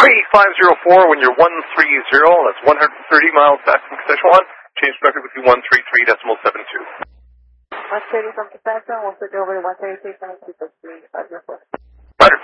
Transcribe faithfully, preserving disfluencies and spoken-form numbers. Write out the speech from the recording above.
Three five zero four when you're one three zero. That's one hundred thirty miles back from Saskatchewan. Change record with you one three three decimal seven two. one thirty from Saskatchewan, we'll switch over to one thirty-three, seven two six three, five zero four.